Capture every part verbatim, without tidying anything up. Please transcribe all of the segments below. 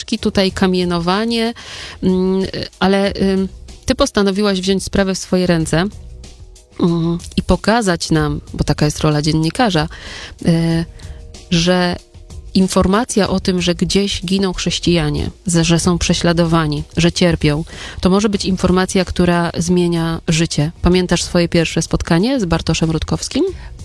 książki, tutaj kamienowanie, ale ty postanowiłaś wziąć sprawę w swoje ręce i pokazać nam, bo taka jest rola dziennikarza, że informacja o tym, że gdzieś giną chrześcijanie, że są prześladowani, że cierpią, to może być informacja, która zmienia życie. Pamiętasz swoje pierwsze spotkanie z Bartoszem Rutkowskim?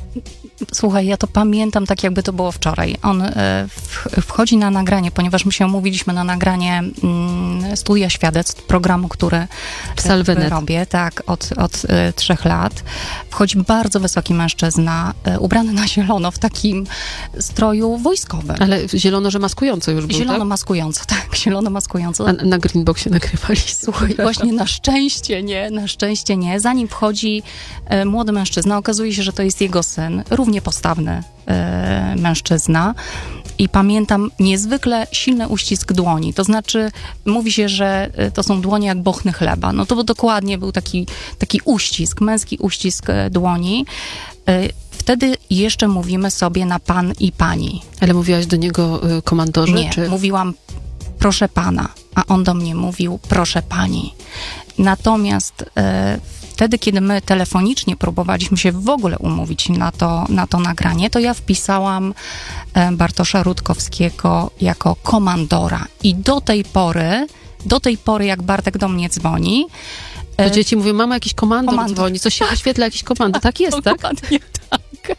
Słuchaj, ja to pamiętam tak, jakby to było wczoraj. On e, w, wchodzi na nagranie, ponieważ my się umówiliśmy na nagranie mm, Studia Świadectw, programu, który Salvenet. robię, tak, od, od e, trzech lat. Wchodzi bardzo wysoki mężczyzna, e, ubrany na zielono, w takim stroju wojskowym. Ale zielono, że maskująco już był, Zielono tak? maskująco, tak, zielono maskująco. A na Greenboxie nagrywaliście. Słuchaj, właśnie na szczęście nie, na szczęście nie. Zanim wchodzi e, młody mężczyzna, okazuje się, że to jest jego syn, równie postawny e, mężczyzna. I pamiętam niezwykle silny uścisk dłoni. To znaczy, mówi się, że e, to są dłonie jak bochny chleba. No to dokładnie był taki, taki uścisk, męski uścisk e, dłoni. E, wtedy jeszcze mówimy sobie na pan i pani. Ale mówiłaś do niego y, komandorze? Nie, czy... mówiłam proszę pana, a on do mnie mówił proszę pani. Natomiast e, wtedy, kiedy my telefonicznie próbowaliśmy się w ogóle umówić na to, na to nagranie, to ja wpisałam e, Bartosza Rutkowskiego jako komandora. I do tej pory, do tej pory, jak Bartek do mnie dzwoni, To dzieci mówią, mama, jakiś komandor, komandor. dzwoni, coś się wyświetla, jakiś komandor. Tak jest, tak? Dokładnie tak.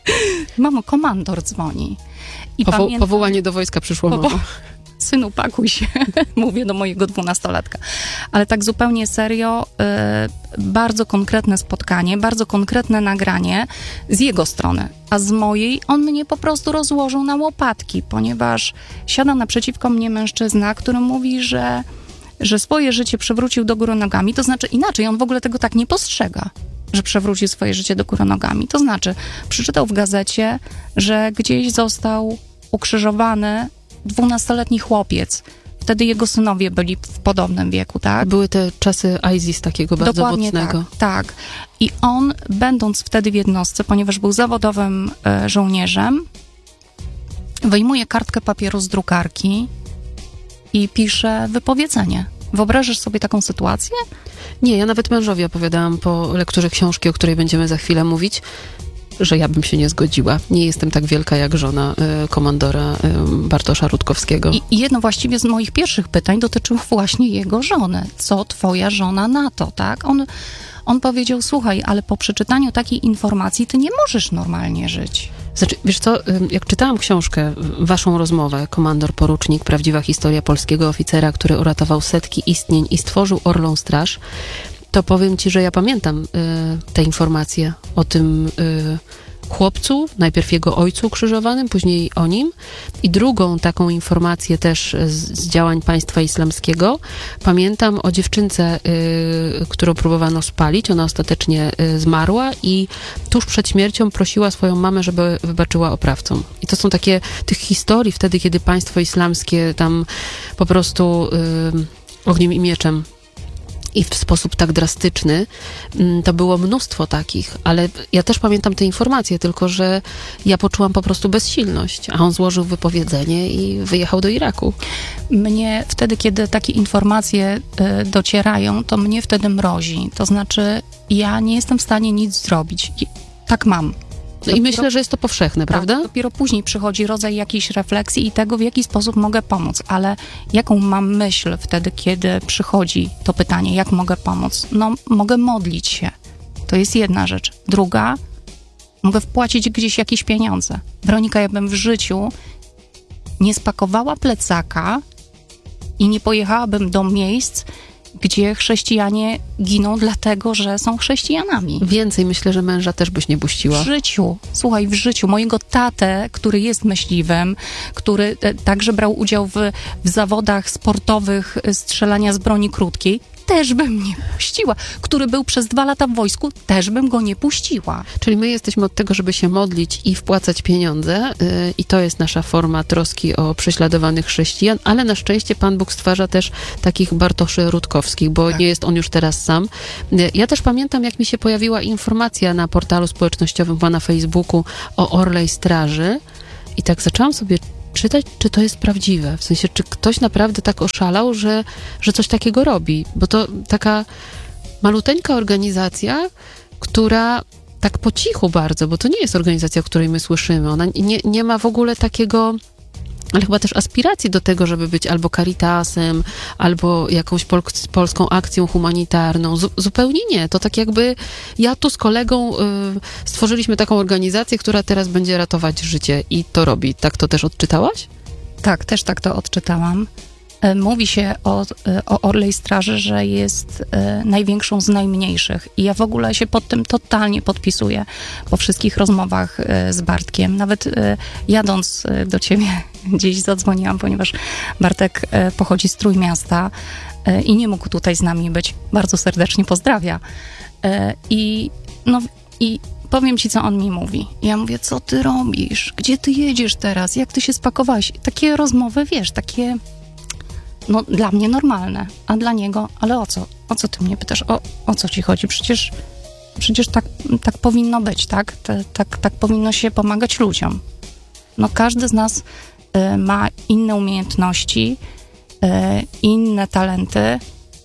Mamo, komandor dzwoni. I Powo- pamiętam, powołanie do wojska przyszło, Powo- mamo. synu, pakuj się, mówię do mojego dwunastolatka. Ale tak zupełnie serio, y, bardzo konkretne spotkanie, bardzo konkretne nagranie z jego strony, a z mojej on mnie po prostu rozłożył na łopatki, ponieważ siada naprzeciwko mnie mężczyzna, który mówi, że, że swoje życie przewrócił do góry nogami, to znaczy inaczej, on w ogóle tego tak nie postrzega, że przewrócił swoje życie do góry nogami. To znaczy, przeczytał w gazecie, że gdzieś został ukrzyżowany dwunastoletni chłopiec. Wtedy jego synowie byli w podobnym wieku, tak? Były te czasy ISIS takiego bardzo Dokładnie mocnego. tak, tak. I on, będąc wtedy w jednostce, ponieważ był zawodowym e, żołnierzem, wyjmuje kartkę papieru z drukarki i pisze wypowiedzenie. Wyobrażasz sobie taką sytuację? Nie, ja nawet mężowi opowiadałam po lekturze książki, o której będziemy za chwilę mówić, że ja bym się nie zgodziła. Nie jestem tak wielka jak żona y, komandora y, Bartosza Rutkowskiego. I, I jedno właściwie z moich pierwszych pytań dotyczyło właśnie jego żony. Co twoja żona na to, tak? On, on powiedział, słuchaj, ale po przeczytaniu takiej informacji ty nie możesz normalnie żyć. Znaczy, wiesz co, jak czytałam książkę, waszą rozmowę, Komandor Porucznik, prawdziwa historia polskiego oficera, który uratował setki istnień i stworzył Orlą Straż, to powiem ci, że ja pamiętam y, te informacje o tym y, chłopcu, najpierw jego ojcu ukrzyżowanym, później o nim. I drugą taką informację też z, z działań państwa islamskiego. Pamiętam o dziewczynce, y, którą próbowano spalić. Ona ostatecznie y, zmarła i tuż przed śmiercią prosiła swoją mamę, żeby wybaczyła oprawcom. I to są takie tych historii wtedy, kiedy państwo islamskie tam po prostu y, ogniem i mieczem i w sposób tak drastyczny, to było mnóstwo takich, ale ja też pamiętam te informacje, tylko że ja poczułam po prostu bezsilność, a on złożył wypowiedzenie i wyjechał do Iraku. Mnie wtedy, kiedy takie informacje y, docierają, to mnie wtedy mrozi. To znaczy, ja nie jestem w stanie nic zrobić. I tak mam. No i myślę, że jest to powszechne, prawda? Tak, dopiero później przychodzi rodzaj jakiejś refleksji i tego, w jaki sposób mogę pomóc. Ale jaką mam myśl wtedy, kiedy przychodzi to pytanie, jak mogę pomóc? No, mogę modlić się. To jest jedna rzecz. Druga, mogę wpłacić gdzieś jakieś pieniądze. Weronika, ja bym w życiu nie spakowała plecaka i nie pojechałabym do miejsc, gdzie chrześcijanie giną dlatego, że są chrześcijanami. Więcej myślę, że męża też byś nie puściła. W życiu, słuchaj, w życiu. Mojego tatę, który jest myśliwym, który e, także brał udział w, w zawodach sportowych strzelania z broni krótkiej, też bym nie puściła. Który był przez dwa lata w wojsku, też bym go nie puściła. Czyli my jesteśmy od tego, żeby się modlić i wpłacać pieniądze yy, i to jest nasza forma troski o prześladowanych chrześcijan, ale na szczęście Pan Bóg stwarza też takich Bartoszy Rutkowskich, bo tak. Nie jest on już teraz sam. Yy, ja też pamiętam, jak mi się pojawiła informacja na portalu społecznościowym, na Facebooku o Orlej Straży i tak zaczęłam sobie czytać, czy to jest prawdziwe. W sensie, czy ktoś naprawdę tak oszalał, że, że coś takiego robi. Bo to taka maluteńka organizacja, która tak po cichu bardzo, bo to nie jest organizacja, o której my słyszymy. Ona nie, nie ma w ogóle takiego, ale chyba też aspiracji do tego, żeby być albo Caritasem, albo jakąś pol- polską akcją humanitarną. Zu- zupełnie nie. To tak jakby ja tu z kolegą y, stworzyliśmy taką organizację, która teraz będzie ratować życie i to robi. Tak to też odczytałaś? Tak, też tak to odczytałam. E, Mówi się o, e, o Orlej Straży, że jest e, największą z najmniejszych. I ja w ogóle się pod tym totalnie podpisuję po wszystkich rozmowach e, z Bartkiem. Nawet e, jadąc e, do ciebie gdzieś zadzwoniłam, ponieważ Bartek e, pochodzi z Trójmiasta e, i nie mógł tutaj z nami być. Bardzo serdecznie pozdrawia. E, I no i powiem ci, co on mi mówi. Ja mówię, co ty robisz? Gdzie ty jedziesz teraz? Jak ty się spakowałeś? Takie rozmowy, wiesz, takie no dla mnie normalne, a dla niego, ale o co? O co ty mnie pytasz? O, o co ci chodzi? Przecież, przecież tak, tak powinno być, tak? Te, tak? Tak powinno się pomagać ludziom. No każdy z nas y, ma inne umiejętności, y, inne talenty, y,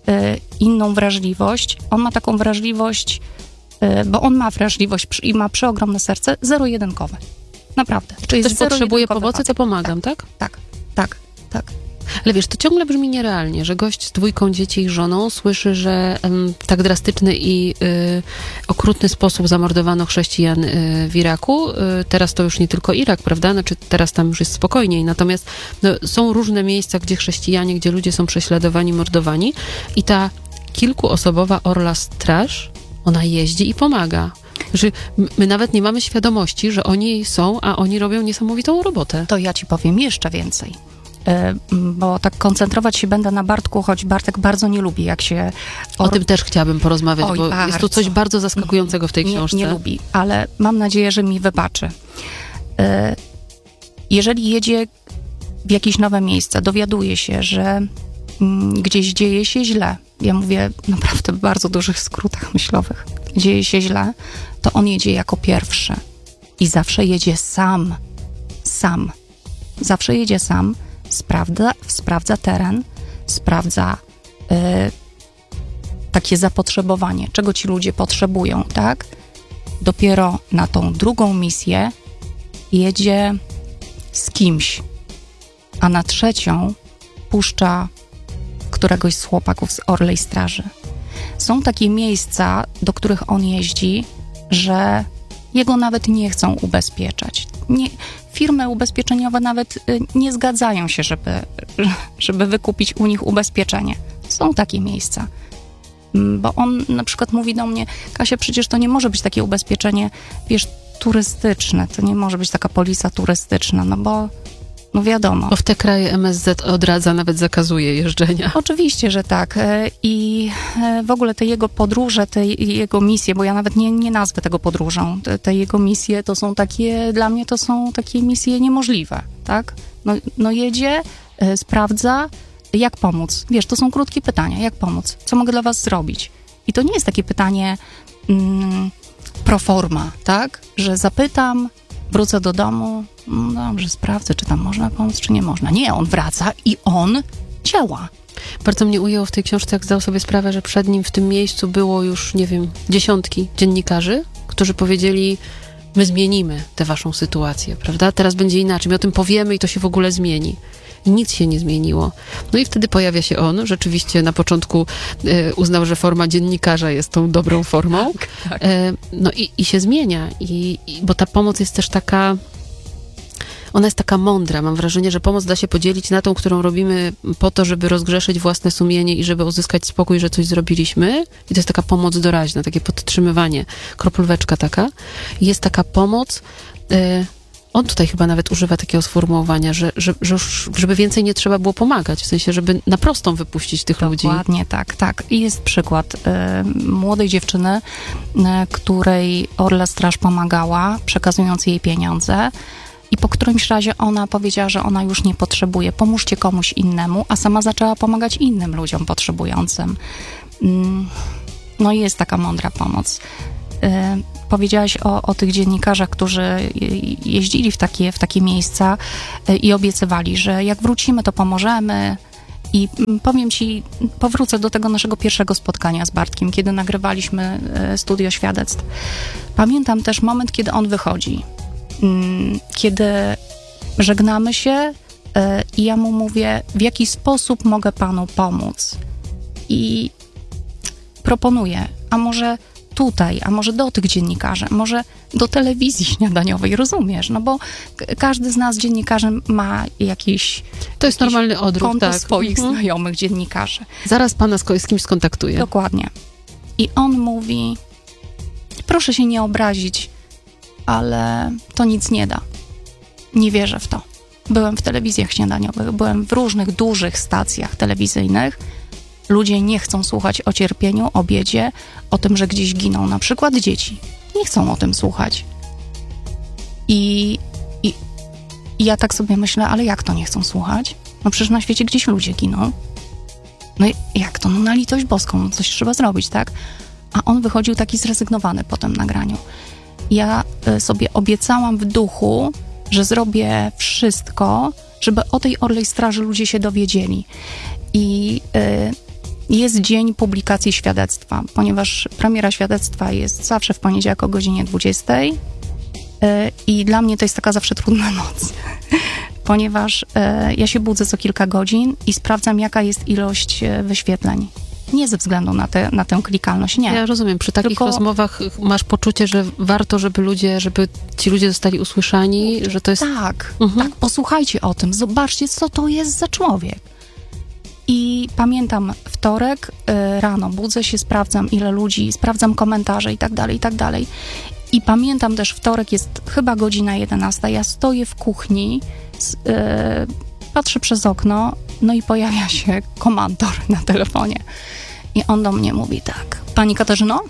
inną wrażliwość. On ma taką wrażliwość, y, bo on ma wrażliwość przy, i ma przeogromne serce, zero-jedynkowe. Naprawdę. To Ktoś potrzebuje pomocy, to pomagam, tak? Tak, tak, tak. Ale wiesz, to ciągle brzmi nierealnie, że gość z dwójką dzieci i żoną słyszy, że em, w tak drastyczny i y, okrutny sposób zamordowano chrześcijan y, w Iraku. Y, teraz to już nie tylko Irak, prawda? Znaczy teraz tam już jest spokojniej. Natomiast no, są różne miejsca, gdzie chrześcijanie, gdzie ludzie są prześladowani, mordowani i ta kilkuosobowa Orla Straż, ona jeździ i pomaga. Że my nawet nie mamy świadomości, że oni są, a oni robią niesamowitą robotę. To ja ci powiem jeszcze więcej. Bo tak koncentrować się będę na Bartku, choć Bartek bardzo nie lubi, jak się... O, o tym też chciałabym porozmawiać, Oj, bo bardzo. jest tu coś bardzo zaskakującego w tej książce. Nie, nie lubi, ale mam nadzieję, że mi wybaczy. Jeżeli jedzie w jakieś nowe miejsce, dowiaduje się, że gdzieś dzieje się źle, ja mówię naprawdę w bardzo dużych skrótach myślowych, dzieje się źle, to on jedzie jako pierwszy. I zawsze jedzie sam. Sam. Zawsze jedzie sam. Sprawdza, sprawdza teren, sprawdza y, takie zapotrzebowanie, czego ci ludzie potrzebują, tak? Dopiero na tą drugą misję jedzie z kimś, a na trzecią puszcza któregoś z chłopaków z Orlej Straży. Są takie miejsca, do których on jeździ, że jego nawet nie chcą ubezpieczać. Nie, firmy ubezpieczeniowe nawet y, nie zgadzają się, żeby, żeby wykupić u nich ubezpieczenie. Są takie miejsca. Bo on na przykład mówi do mnie, Kasia, przecież to nie może być takie ubezpieczenie, wiesz, turystyczne. To nie może być taka polisa turystyczna, no bo no wiadomo. Bo w te kraje M S Z odradza, nawet zakazuje jeżdżenia. Oczywiście, że tak. I w ogóle te jego podróże, te jego misje, bo ja nawet nie, nie nazwę tego podróżą, te, te jego misje to są takie, dla mnie to są takie misje niemożliwe, tak? No, no jedzie, sprawdza, jak pomóc. Wiesz, to są krótkie pytania, jak pomóc? Co mogę dla was zrobić? I to nie jest takie pytanie mm, pro forma, tak? Że zapytam, wrócę do domu, no dobrze, sprawdzę, czy tam można pomóc, czy nie można. Nie, on wraca i on działa. Bardzo mnie ujęło w tej książce, jak zdał sobie sprawę, że przed nim w tym miejscu było już, nie wiem, dziesiątki dziennikarzy, którzy powiedzieli, my zmienimy tę waszą sytuację, prawda? Teraz będzie inaczej, my o tym powiemy i to się w ogóle zmieni. Nic się nie zmieniło. No i wtedy pojawia się on, rzeczywiście na początku e, uznał, że forma dziennikarza jest tą dobrą formą. Tak, tak. E, no i, i się zmienia, I, i, bo ta pomoc jest też taka, ona jest taka mądra. Mam wrażenie, że pomoc da się podzielić na tą, którą robimy po to, żeby rozgrzeszyć własne sumienie i żeby uzyskać spokój, że coś zrobiliśmy. I to jest taka pomoc doraźna, takie podtrzymywanie, kroplóweczka taka. I jest taka pomoc... E, On tutaj chyba nawet używa takiego sformułowania, że, że, że już, żeby więcej nie trzeba było pomagać, w sensie, żeby na prostą wypuścić tych ludzi. Dokładnie, tak, tak. I jest przykład y, młodej dziewczyny, y, której Orla Straż pomagała, przekazując jej pieniądze i po którymś razie ona powiedziała, że ona już nie potrzebuje, pomóżcie komuś innemu, a sama zaczęła pomagać innym ludziom potrzebującym. Y, no i jest taka mądra pomoc. powiedziałaś o, o tych dziennikarzach, którzy jeździli w takie, w takie miejsca i obiecywali, że jak wrócimy, to pomożemy. I powiem ci, powrócę do tego naszego pierwszego spotkania z Bartkiem, kiedy nagrywaliśmy studio świadectw. Pamiętam też moment, kiedy on wychodzi, kiedy żegnamy się i ja mu mówię, w jaki sposób mogę panu pomóc. I proponuję, a może tutaj, a może do tych dziennikarzy, może do telewizji śniadaniowej, rozumiesz? No bo k- każdy z nas dziennikarzy ma jakiś... To jest jakiś normalny odruch, konto tak. swoich Mhm. znajomych dziennikarzy. Zaraz pana z, ko- z kimś skontaktuję. Dokładnie. I on mówi, proszę się nie obrazić, ale to nic nie da. Nie wierzę w to. Byłem w telewizjach śniadaniowych, byłem w różnych dużych stacjach telewizyjnych. Ludzie nie chcą słuchać o cierpieniu, o biedzie, o tym, że gdzieś giną na przykład dzieci. Nie chcą o tym słuchać. I, i, i ja tak sobie myślę, ale jak to nie chcą słuchać? No przecież na świecie gdzieś ludzie giną. No i jak to? No na litość boską, no coś trzeba zrobić, tak? A on wychodził taki zrezygnowany po tym nagraniu. Ja y, sobie obiecałam w duchu, że zrobię wszystko, żeby o tej Orlej Straży ludzie się dowiedzieli. I y, jest dzień publikacji świadectwa, ponieważ premiera świadectwa jest zawsze w poniedziałek o godzinie dwudziestej. Y, I dla mnie to jest taka zawsze trudna noc, ponieważ y, ja się budzę co kilka godzin i sprawdzam, jaka jest ilość y, wyświetleń. Nie ze względu na, te, na tę klikalność, nie. Ja rozumiem, przy takich Tylko- rozmowach masz poczucie, że warto, żeby ludzie, żeby ci ludzie zostali usłyszani, że to jest... Tak, Mhm. tak, posłuchajcie o tym, zobaczcie, co to jest za człowiek. I pamiętam wtorek y, rano, budzę się, sprawdzam ile ludzi, sprawdzam komentarze i tak dalej, i tak dalej. I pamiętam też wtorek, jest chyba godzina jedenasta, ja stoję w kuchni, s- y, patrzę przez okno, no i pojawia się komandor na telefonie. I on do mnie mówi tak, pani Katarzyno,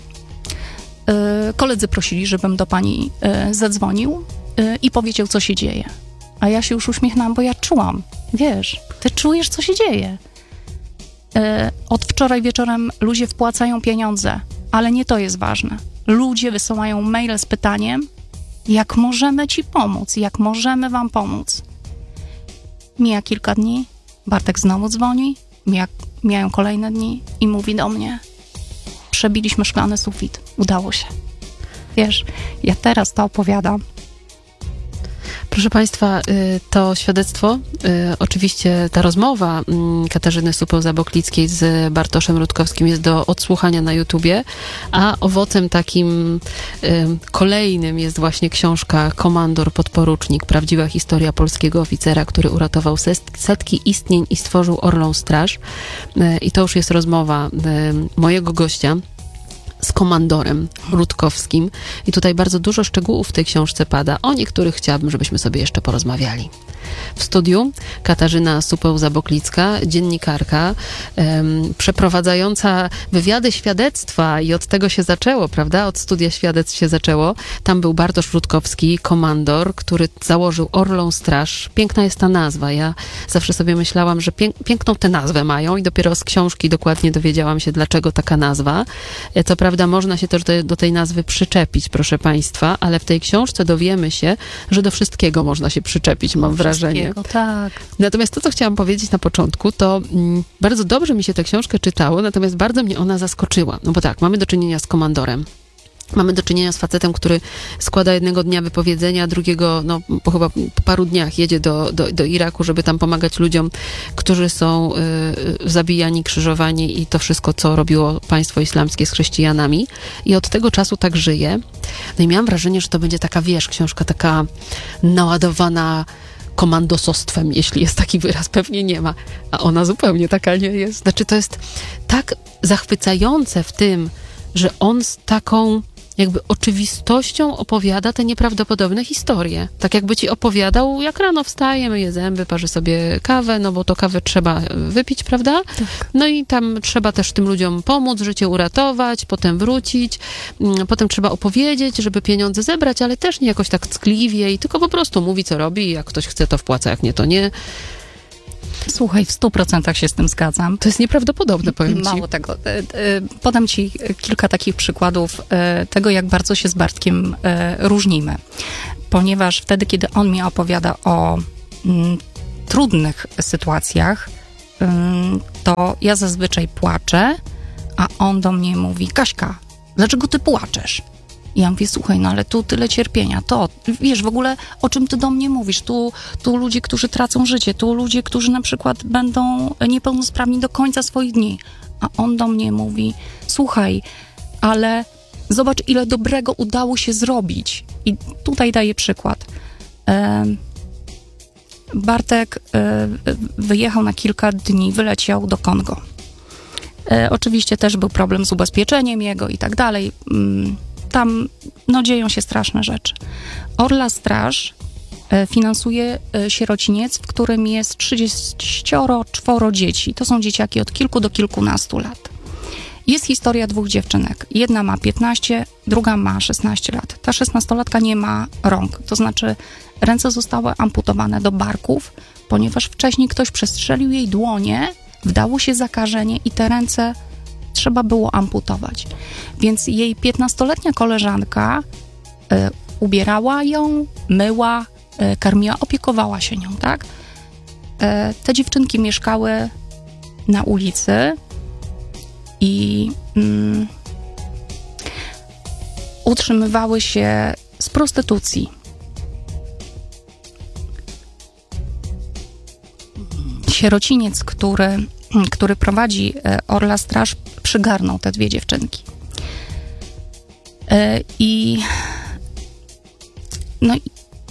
y, koledzy prosili, żebym do pani y, zadzwonił y, i powiedział, co się dzieje. A ja się już uśmiechnęłam, bo ja czułam, wiesz, ty czujesz, co się dzieje. Y, od wczoraj wieczorem ludzie wpłacają pieniądze, ale nie to jest ważne. Ludzie wysyłają maile z pytaniem, jak możemy ci pomóc, jak możemy wam pomóc. Mija kilka dni, Bartek znowu dzwoni, mija, mijają kolejne dni i mówi do mnie, przebiliśmy szklany sufit, udało się. Wiesz, ja teraz to opowiadam. Proszę Państwa, y, to świadectwo, y, oczywiście ta rozmowa mm, Katarzyny Supeł-Zaboklickiej z Bartoszem Rutkowskim jest do odsłuchania na YouTubie, a owocem takim y, kolejnym jest właśnie książka Komandor Podporucznik, prawdziwa historia polskiego oficera, który uratował set- setki istnień i stworzył Orlą Straż. Y, I to już jest rozmowa y, mojego gościa z komandorem Rutkowskim. I tutaj bardzo dużo szczegółów w tej książce pada. O niektórych chciałabym, żebyśmy sobie jeszcze porozmawiali. W studiu Katarzyna Supeł-Zaboklicka, dziennikarka, em, przeprowadzająca wywiady świadectwa i od tego się zaczęło, prawda? Od studia świadectw się zaczęło. Tam był Bartosz Rutkowski, komandor, który założył Orlą Straż. Piękna jest ta nazwa. Ja zawsze sobie myślałam, że pięk- piękną tę nazwę mają i dopiero z książki dokładnie dowiedziałam się, dlaczego taka nazwa. E, Co prawda można się też do, do tej nazwy przyczepić, proszę Państwa, ale w tej książce dowiemy się, że do wszystkiego można się przyczepić, mam wrażenie. Tak. Natomiast to, co chciałam powiedzieć na początku, to mm, bardzo dobrze mi się tę książkę czytało, natomiast bardzo mnie ona zaskoczyła. No bo tak, mamy do czynienia z komandorem. Mamy do czynienia z facetem, który składa jednego dnia wypowiedzenia, drugiego, no po chyba po paru dniach jedzie do, do, do Iraku, żeby tam pomagać ludziom, którzy są y, zabijani, krzyżowani i to wszystko, co robiło państwo islamskie z chrześcijanami. I od tego czasu tak żyje. No i miałam wrażenie, że to będzie taka, wiesz, książka taka naładowana komandosostwem, jeśli jest taki wyraz, pewnie nie ma. A ona zupełnie taka nie jest. Znaczy, to jest tak zachwycające w tym, że on z taką jakby oczywistością opowiada te nieprawdopodobne historie. Tak jakby ci opowiadał, jak rano wstaje, myje zęby, parzy sobie kawę, no bo to kawę trzeba wypić, prawda? Tak. No i tam trzeba też tym ludziom pomóc, życie uratować, potem wrócić, mm, potem trzeba opowiedzieć, żeby pieniądze zebrać, ale też nie jakoś tak ckliwie i tylko po prostu mówi, co robi i jak ktoś chce, to wpłaca, jak nie, to nie. Słuchaj, w stu procentach się z tym zgadzam. To jest nieprawdopodobne, powiem ci. Mało tego. E, e, Podam ci kilka takich przykładów e, tego, jak bardzo się z Bartkiem e, różnimy. Ponieważ wtedy, kiedy on mi opowiada o mm, trudnych sytuacjach, ym, to ja zazwyczaj płaczę, a on do mnie mówi: Kaśka, dlaczego ty płaczesz? I ja mówię: słuchaj, no ale tu tyle cierpienia, to, wiesz, w ogóle o czym ty do mnie mówisz? Tu, tu ludzie, którzy tracą życie, tu ludzie, którzy na przykład będą niepełnosprawni do końca swoich dni. A on do mnie mówi: słuchaj, ale zobacz, ile dobrego udało się zrobić. I tutaj daję przykład. Em, Bartek e, wyjechał na kilka dni, wyleciał do Kongo. E, oczywiście też był problem z ubezpieczeniem jego i tak dalej. Mm, Tam no, dzieją się straszne rzeczy. Orla Straż e, finansuje e, sierociniec, w którym jest trzydzieści cztery dzieci. To są dzieciaki od kilku do kilkunastu lat. Jest historia dwóch dziewczynek. Jedna ma piętnaście, druga ma szesnaście lat. Ta szesnastolatka nie ma rąk, to znaczy ręce zostały amputowane do barków, ponieważ wcześniej ktoś przestrzelił jej dłonie, wdało się zakażenie i te ręce trzeba było amputować. Więc jej piętnastoletnia koleżanka y, ubierała ją, myła, y, karmiła, opiekowała się nią, tak? Y, te dziewczynki mieszkały na ulicy i mm, utrzymywały się z prostytucji. Sierociniec, który, który prowadzi Orla Straż, przygarnął te dwie dziewczynki. I no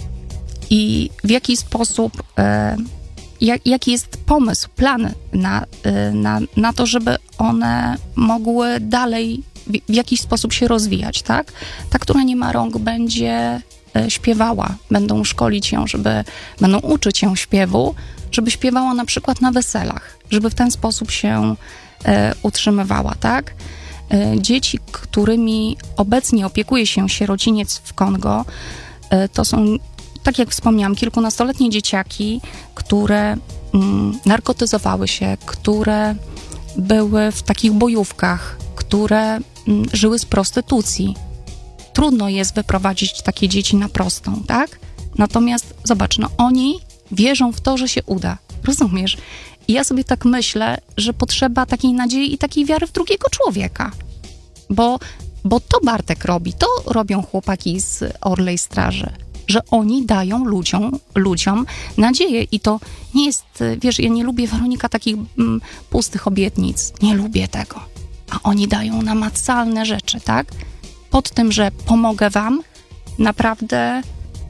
i w jaki sposób, jak, jaki jest pomysł, plan na, na, na to, żeby one mogły dalej w, w jakiś sposób się rozwijać, tak? Ta, która nie ma rąk, będzie śpiewała, będą szkolić ją, żeby, będą uczyć ją śpiewu, żeby śpiewała na przykład na weselach, żeby w ten sposób się e, utrzymywała, tak? E, dzieci, którymi obecnie opiekuje się sierociniec w Kongo, e, to są, tak jak wspomniałam, kilkunastoletnie dzieciaki, które mm, narkotyzowały się, które były w takich bojówkach, które mm, żyły z prostytucji. Trudno jest wyprowadzić takie dzieci na prostą, tak? Natomiast zobacz, no oni wierzą w to, że się uda. Rozumiesz? I ja sobie tak myślę, że potrzeba takiej nadziei i takiej wiary w drugiego człowieka. Bo, bo to Bartek robi, to robią chłopaki z Orlej Straży, że oni dają ludziom, ludziom nadzieję. I to nie jest, wiesz, ja nie lubię, Weronika, takich mm, pustych obietnic. Nie lubię tego. A oni dają namacalne rzeczy, tak? Pod tym, że pomogę wam, naprawdę,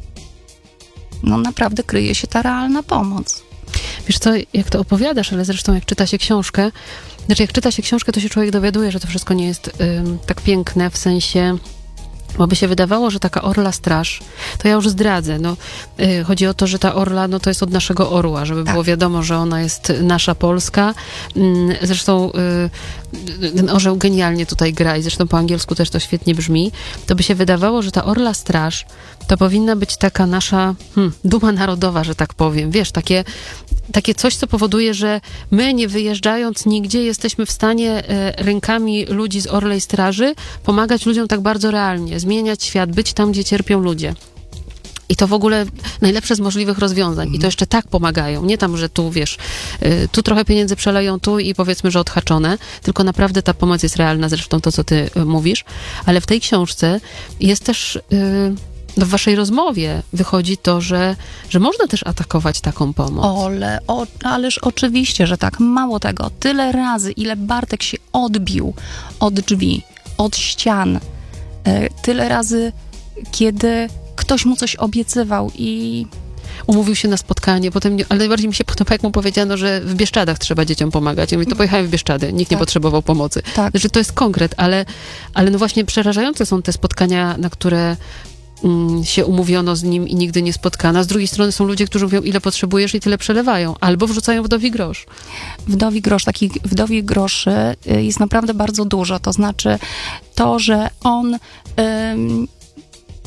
no naprawdę kryje się ta realna pomoc. Wiesz co, jak to opowiadasz, ale zresztą jak czyta się książkę, znaczy jak czyta się książkę, to się człowiek dowiaduje, że to wszystko nie jest ym, tak piękne, w sensie, bo by się wydawało, że taka Orla Straż, to ja już zdradzę, no, yy, chodzi o to, że ta Orla, no to jest od naszego orła, żeby tak było wiadomo, że ona jest nasza Polska. Yy, zresztą yy, ten orzeł genialnie tutaj gra i zresztą po angielsku też to świetnie brzmi. To by się wydawało, że ta Orla Straż to powinna być taka nasza hmm, duma narodowa, że tak powiem. Wiesz, takie, takie coś, co powoduje, że my, nie wyjeżdżając nigdzie, jesteśmy w stanie e, rękami ludzi z Orlej Straży pomagać ludziom tak bardzo realnie, zmieniać świat, być tam, gdzie cierpią ludzie. I to w ogóle najlepsze z możliwych rozwiązań. Mm. I to jeszcze tak pomagają. Nie tam, że tu, wiesz, y, tu trochę pieniędzy przeleją, tu i powiedzmy, że odhaczone, tylko naprawdę ta pomoc jest realna, zresztą to, co ty y, mówisz. Ale w tej książce jest też, y, no w waszej rozmowie wychodzi to, że, że można też atakować taką pomoc. Ole, o, ależ oczywiście, że tak. Mało tego, tyle razy, ile Bartek się odbił od drzwi, od ścian, y, tyle razy, kiedy ktoś mu coś obiecywał i umówił się na spotkanie, potem nie, ale najbardziej mi się podoba, jak mu powiedziano, że w Bieszczadach trzeba dzieciom pomagać. Ja mówię, to pojechałem w Bieszczady, nikt tak nie potrzebował pomocy. Tak. Znaczy, to jest konkret, ale, ale no właśnie przerażające są te spotkania, na które mm, się umówiono z nim i nigdy nie spotkano. Z drugiej strony są ludzie, którzy mówią, ile potrzebujesz i tyle przelewają. Albo wrzucają wdowi grosz. Wdowi grosz, takich wdowi groszy jest naprawdę bardzo dużo. To znaczy to, że on ym,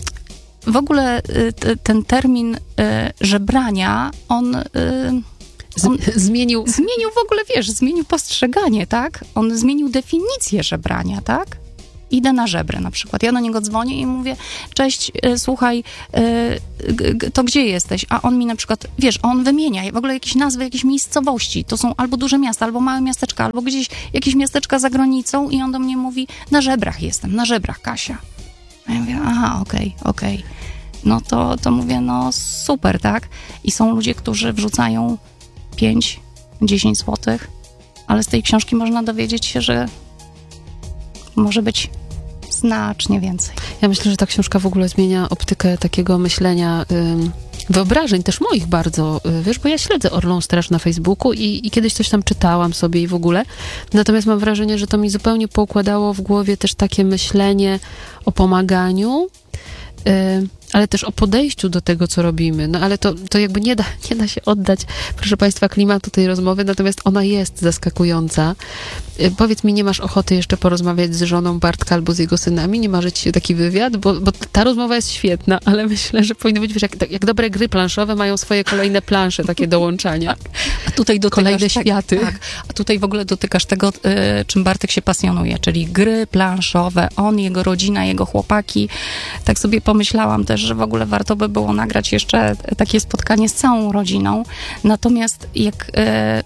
w ogóle y, ten termin y, żebrania, on y, On Z, zmienił... zmienił w ogóle, wiesz, zmienił postrzeganie, tak? On zmienił definicję żebrania, tak? Idę na żebry na przykład. Ja do niego dzwonię i mówię, cześć, y, słuchaj, y, g, g, to gdzie jesteś? A on mi na przykład, wiesz, on wymienia w ogóle jakieś nazwy, jakieś miejscowości. To są albo duże miasta, albo małe miasteczka, albo gdzieś jakieś miasteczka za granicą i on do mnie mówi, na żebrach jestem, na żebrach, Kasia. A ja mówię, aha, okej, okay, okej. Okay. No to, to mówię, no super, tak? I są ludzie, którzy wrzucają pięć, dziesięć złotych, ale z tej książki można dowiedzieć się, że może być znacznie więcej. Ja myślę, że ta książka w ogóle zmienia optykę takiego myślenia, ym, wyobrażeń też moich bardzo, y, wiesz, bo ja śledzę Orlą Straż na Facebooku i, i kiedyś coś tam czytałam sobie i w ogóle, natomiast mam wrażenie, że to mi zupełnie poukładało w głowie też takie myślenie o pomaganiu, y, ale też o podejściu do tego, co robimy. No ale to, to jakby nie da, nie da się oddać, proszę Państwa, klimatu tej rozmowy, natomiast ona jest zaskakująca. Powiedz mi, nie masz ochoty jeszcze porozmawiać z żoną Bartka albo z jego synami? Nie marzy ci się taki wywiad? Bo, bo ta rozmowa jest świetna, ale myślę, że powinno być, wiesz, jak, jak dobre gry planszowe mają swoje kolejne plansze, takie dołączania. A tutaj dotykasz, kolejne światy. Tak, tak. A tutaj w ogóle dotykasz tego, y, czym Bartek się pasjonuje, czyli gry planszowe, on, jego rodzina, jego chłopaki. Tak sobie pomyślałam też, że w ogóle warto by było nagrać jeszcze takie spotkanie z całą rodziną. Natomiast jak y,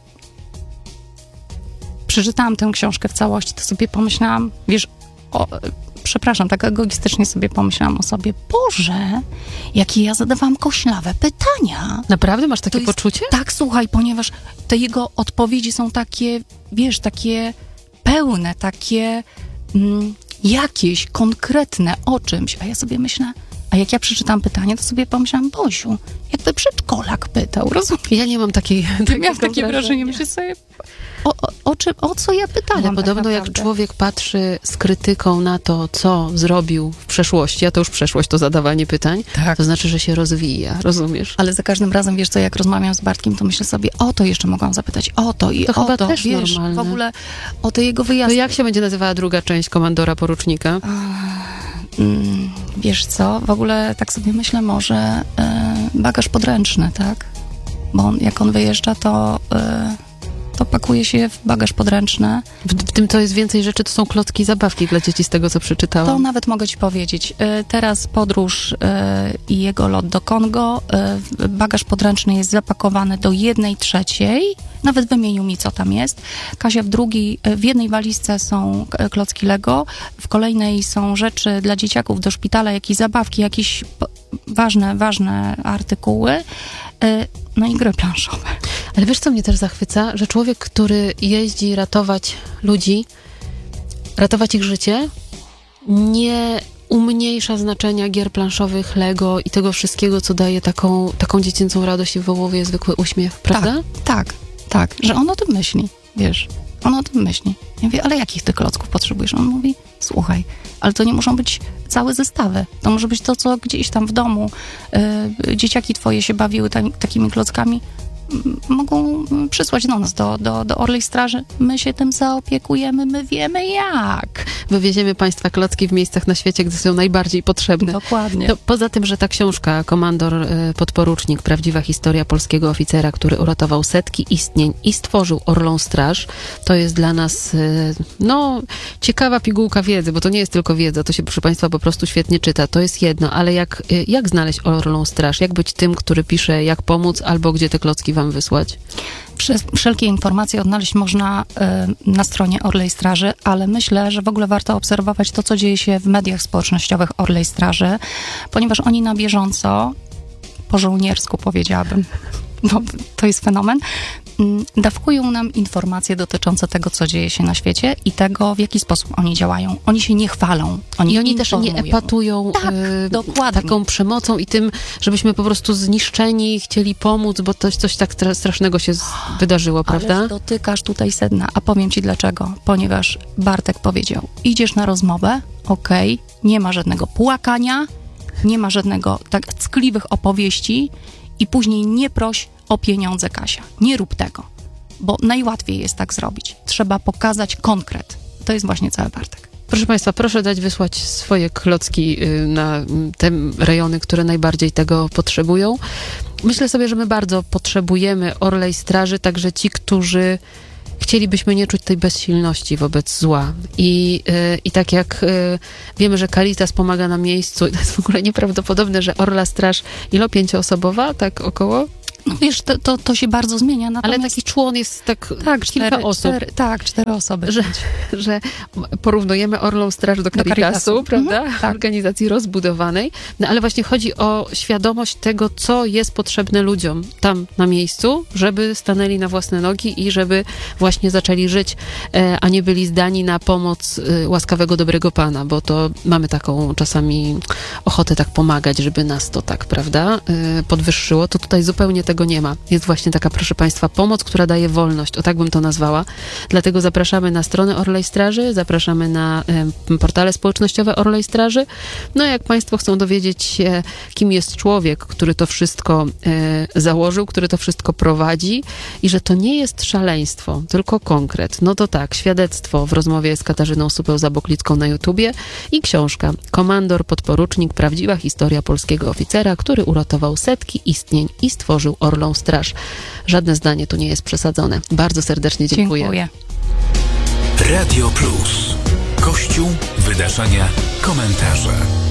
przeczytałam tę książkę w całości, to sobie pomyślałam, wiesz, o, przepraszam, tak egoistycznie sobie pomyślałam o sobie, Boże, jakie ja zadawałam koślawe pytania. Naprawdę? Masz takie To jest- poczucie? Tak, słuchaj, ponieważ te jego odpowiedzi są takie, wiesz, takie pełne, takie mm, jakieś konkretne o czymś, a ja sobie myślę, a jak ja przeczytam pytanie, to sobie pomyślałam, Bosiu, jakby przedszkolak pytał, rozumiesz? Ja nie mam takiej... Miałam takie wrażenie, myślę sobie, o, o, o, czym, o co ja pytałam Ale podobno tak jak naprawdę? człowiek patrzy z krytyką na to, co zrobił w przeszłości, a to już przeszłość, to zadawanie pytań, Tak. to znaczy, że się rozwija, rozumiesz? Ale za każdym razem, wiesz co, jak rozmawiam z Bartkiem, to myślę sobie, o to jeszcze mogłam zapytać, o to i To o chyba to, też wiesz, normalne. w ogóle o te jego To wyjazdy. jak się będzie nazywała druga część Komandora Porucznika? Mm, wiesz co, w ogóle tak sobie myślę, może y, bagaż podręczny, tak? Bo on, jak on wyjeżdża, to, y, to pakuje się w bagaż podręczny. W, w tym, co jest więcej rzeczy, to są klocki i zabawki dla dzieci, z tego, co przeczytałam. To nawet mogę ci powiedzieć. Y, teraz podróż y, i jego lot do Kongo. Y, bagaż podręczny jest zapakowany do jednej trzeciej. Nawet wymienił mi, co tam jest. Kasia w drugiej, w jednej walizce są k- klocki Lego, w kolejnej są rzeczy dla dzieciaków do szpitala, jakieś zabawki, jakieś p- ważne, ważne artykuły, y, no i gry planszowe. Ale wiesz, co mnie też zachwyca? Że człowiek, który jeździ ratować ludzi, ratować ich życie, nie umniejsza znaczenia gier planszowych, Lego i tego wszystkiego, co daje taką, taką dziecięcą radość i wywołuje zwykły uśmiech, prawda? Tak, tak, że on o tym myśli, wiesz, on o tym myśli. Ja mówię, ale jakich ty klocków potrzebujesz? On mówi, słuchaj, ale to nie muszą być całe zestawy. To może być to, co gdzieś tam w domu y, dzieciaki twoje się bawiły tam, takimi klockami. M- Mogą mm, przysłać do nas, do, do, do Orlej Straży. My się tym zaopiekujemy, my wiemy jak. Wywieziemy Państwa klocki w miejscach na świecie, gdzie są najbardziej potrzebne. Dokładnie. To poza tym, że ta książka, Komandor y, Podporucznik, prawdziwa historia polskiego oficera, który uratował setki istnień i stworzył Orlą Straż, to jest dla nas, y, no, ciekawa pigułka wiedzy, bo to nie jest tylko wiedza, to się, proszę Państwa, po prostu świetnie czyta, to jest jedno, ale jak, y, jak znaleźć Orlą Straż? Jak być tym, który pisze, jak pomóc, albo gdzie te klocki wam wysłać? Przez wszelkie informacje odnaleźć można y, na stronie Orlej Straży, ale myślę, że w ogóle warto obserwować to, co dzieje się w mediach społecznościowych Orlej Straży, ponieważ oni na bieżąco, po żołniersku powiedziałabym, bo to jest fenomen, mm, dawkują nam informacje dotyczące tego, co dzieje się na świecie i tego, w jaki sposób oni działają. Oni się nie chwalą, oni I oni też nie informują. epatują Tak, y, dokładnie. taką przemocą i tym, żebyśmy po prostu zniszczeni chcieli pomóc, bo coś, coś tak stra- strasznego się z- wydarzyło, prawda? Ależ dotykasz tutaj sedna, a powiem ci dlaczego. Ponieważ Bartek powiedział, idziesz na rozmowę, okej, nie ma żadnego płakania, nie ma żadnego tak ckliwych opowieści i później nie proś o pieniądze, Kasia. Nie rób tego, bo najłatwiej jest tak zrobić. Trzeba pokazać konkret. To jest właśnie cały Bartek. Proszę Państwa, proszę dać wysłać swoje klocki y, na te rejony, które najbardziej tego potrzebują. Myślę sobie, że my bardzo potrzebujemy Orlej Straży, także ci, którzy chcielibyśmy nie czuć tej bezsilności wobec zła. I, y, i tak jak y, wiemy, że Caritas pomaga na miejscu, to jest w ogóle nieprawdopodobne, że Orla Straż, ilo? Pięcioosobowa? Tak około? No wiesz, to, to, to się bardzo zmienia. Ale taki człon jest tak, tak, kilka cztery, osób. Cztery, tak, cztery osoby. Że, że porównujemy Orlą Straż do Caritasu, Caritasu. prawda? Mhm, tak. Organizacji rozbudowanej. No ale właśnie chodzi o świadomość tego, co jest potrzebne ludziom tam na miejscu, żeby stanęli na własne nogi i żeby właśnie zaczęli żyć, e, a nie byli zdani na pomoc e, łaskawego, dobrego Pana, bo to mamy taką czasami ochotę tak pomagać, żeby nas to tak, prawda, e, podwyższyło. To tutaj zupełnie tego nie ma. Jest właśnie taka, proszę Państwa, pomoc, która daje wolność, o tak bym to nazwała. Dlatego zapraszamy na stronę Orlej Straży, zapraszamy na e, portale społecznościowe Orlej Straży. No jak Państwo chcą dowiedzieć się, kim jest człowiek, który to wszystko e, założył, który to wszystko prowadzi i że to nie jest szaleństwo, tylko konkret, no to tak, świadectwo w rozmowie z Katarzyną Supeł-Zaboklicką na YouTubie i książka Komandor, podporucznik, prawdziwa historia polskiego oficera, który uratował setki istnień i stworzył Orlą Straż. Żadne zdanie tu nie jest przesadzone. Bardzo serdecznie dziękuję. Dziękuję. Radio Plus. Kościół, wydarzenia, komentarze.